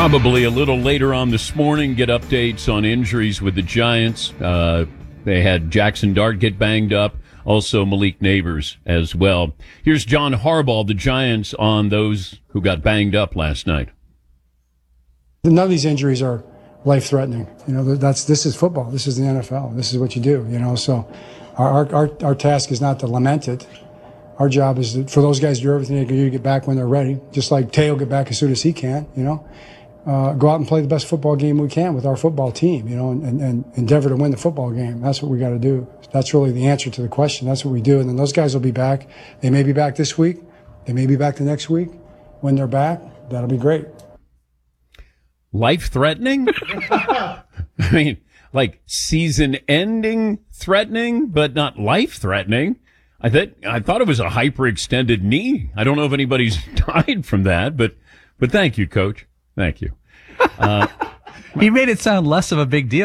Probably a little later on this morning, get updates on injuries with the Giants. They had Jackson Dart get banged up, also Malik Neighbors as well. Here's John Harbaugh, the Giants, on those who got banged up last night. None of these injuries are life-threatening. This is football. This is the NFL. This is what you do. So our task is not to lament it. Our job is for those guys to do everything they can do to get back when they're ready. Just like Tay will get back as soon as he can. Go out and play the best football game we can with our football team. And endeavor to win the football game. That's what we got to do. That's really the answer to the question. That's what we do. And then those guys will be back. They may be back this week. They may be back the next week. When they're back, that'll be great. Life-threatening? I mean, like season-ending threatening, but not life-threatening. I thought it was a hyperextended knee. I don't know if anybody's died from that, but thank you, Coach. Thank you. He made it sound less of a big deal.